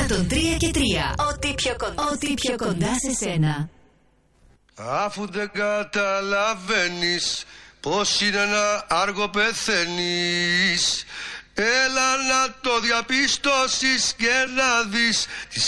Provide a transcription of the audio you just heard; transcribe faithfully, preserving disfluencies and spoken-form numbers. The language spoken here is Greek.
εκατόν τρία και τρία. Ό,τι πιο κοντά, ό,τι πιο κοντά σε σένα. Αφού δεν καταλαβαίνεις πως είναι να άργο πεθαίνεις, έλα να το διαπιστώσεις και να δεις